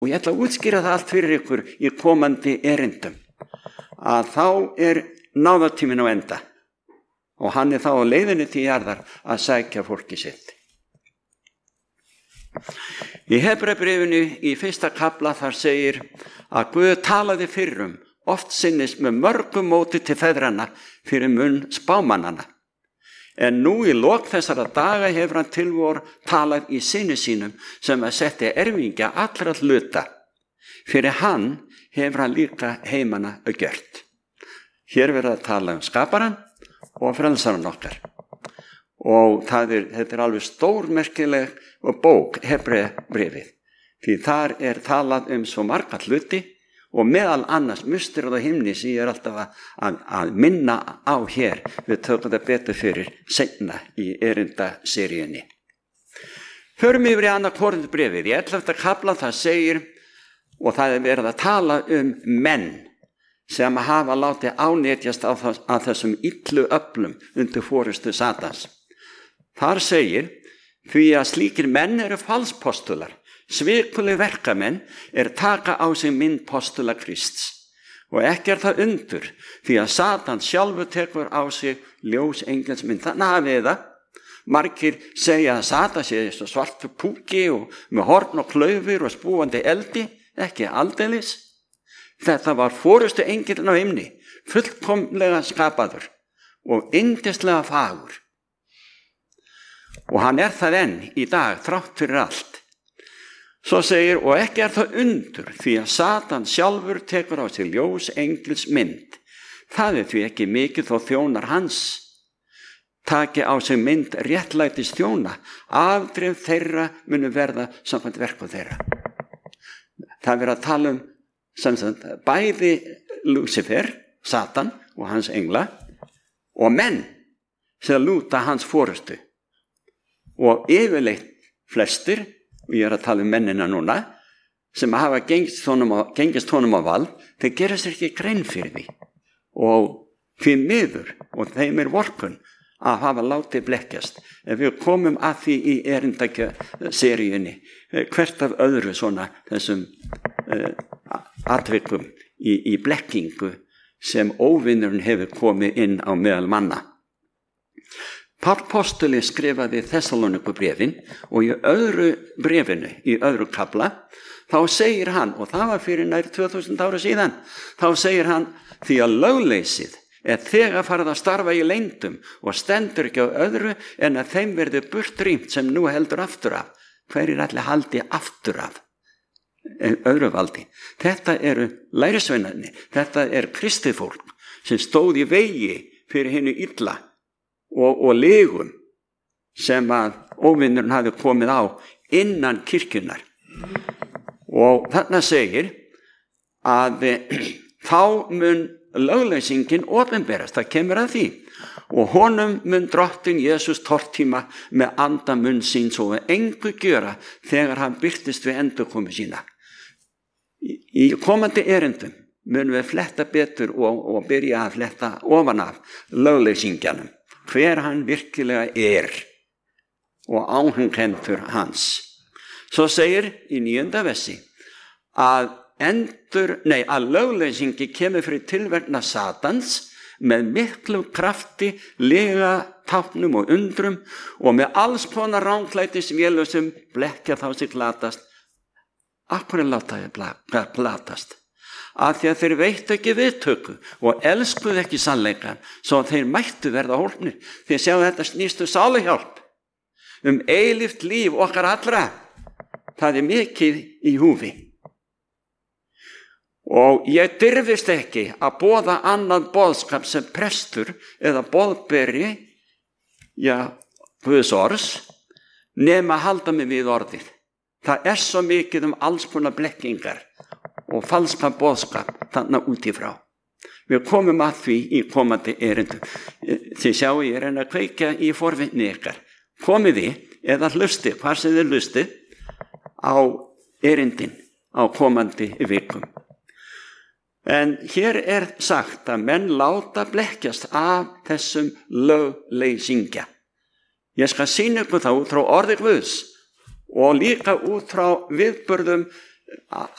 Og ég ætla að útskýra það allt fyrir ykkur í komandi erindum. Að þá náðartíminn á enda. Og hann þá á leiðinni til jarðar að sækja fólki sitt. Í Hebreabréfinu í 1. kafla þar segir að Guð talaði fyrrum oft sinnis með mörgum móti til feðranna fyrir munn spámannanna. En nú í lok þessara daga hefur hann til vor talað í syni sínum sem að setti erfingja allra hluta. Fyrir hann hefur hann líka heimana gjört. Hér verður að tala skaparan og frelsaran okkar. Og þetta alveg stórmerkileg bók, Hebreabréfið. Því þar talað svo marga hluti og meðal annars musterið á himni sem ég alltaf að minna á hér. Við tökum það betur fyrir seinna í erindaseríunni. Förum yfir í annað Korinthbréfið. Í 11. kafla það segir, og það verið að tala menn sem hafa látið ánetjast af þessum illu öflum undir forystu Satans. Þar segir, því að slíkir menn eru falspostular, svikulir verkamenn taka á sig mynd postula Krists. Og ekki það undur, því að Satan sjálfur tekur á sig ljós engelsmynd. Þannig hafið það. Margir segja að Satan sé svo svartur púki og með horn og klaufir og spúandi eldi, ekki aldeilis. Þetta var forystu engillinn á himni, fullkomlega skapaður og yndislega fagur. Og hann það enn í dag, þrátt fyrir allt. Svo segir, og ekki það undur, því að Satan sjálfur tekur á sig ljós engils mynd. Það því ekki mikið þó þjónar hans taki á sig mynd réttlætis þjóna, afdrif þeirra munu verða samkvæmt verkum þeirra. Það verður að tala bæði Lúcifer, Satan og hans engla, og menn sem lúta hans forystu. Og yfirleitt flestir, og ég að tala mennina núna, sem hafa gengist honum á vald, þeir gera sér ekki grein fyrir því. Og því miður, og þeim vorkunn að hafa látið blekkjast. Ef við komum að því í erindaseríunni, hvert af öðru svona þessum atvikum í blekkingu sem óvinnurinn hefur komið inn á meðal manna. Páll postuli skrifaði Þessaloníkubréfin og í öðru bréfinu, í öðru kafla, þá segir hann, og það var fyrir nær 2000 ára síðan, þá segir hann, því að lögleysið þegar farið að starfa í leyndum og stendur ekki á öðru en að þeim verði burtrýmt sem nú heldur aftur af. Hverjir allir haldi aftur af? Öðru valdi. Þetta eru lærisveinarnir, þetta kristið fólk sem stóð í vegi fyrir hinu illa og legum sem að óvinnurinn hafi komið á innan kirkjunar. Og þarna segir að þá mun lögleysingin opinberast, það kemur að því, og honum mun drottinn Jesús tortíma með anda munn síns og engu gjöra þegar hann birtist við endurkomu sína. Í komandi erindum mun við fletta betur og byrja að fletta ofan af lögleysingjanum, hver hann virkilega og áhenghentur hans. Svo segir í 9. versi að lögleysingi kemur fyrir tilverknað Satans með miklu krafti, lega táknum og undrum og með alls konar ránglætis vélusum blekkja þá sig glatast. Af hverju láta ég glatast? Af því að þeir veittu ekki viðtöku og elskuðu ekki sannleikann, svo þeir mættu verða hólpnir. Þeir sjá þetta snýstu sáluhjálp, eilíft líf okkar allra. Það mikið í húfi. Og ég dirfist ekki að boða annað boðskap sem prestur eða boðberi, Guðs orðs, nema að halda mig við orðið. Það svo mikið alls konar blekkingar og falska boðskap þarna út í frá. Við komum að því í komandi erindum. Þið sjáu ég reyna að kveikja í forvitni ykkar. Komið þið eða hlustið, hvar sem þið hlustið, á erindin á komandi vikum. En hér sagt að menn láta blekkjast af þessum lögleysingja. Ég skal sýna ykkur það út frá orði Guðs og líka út frá viðburðum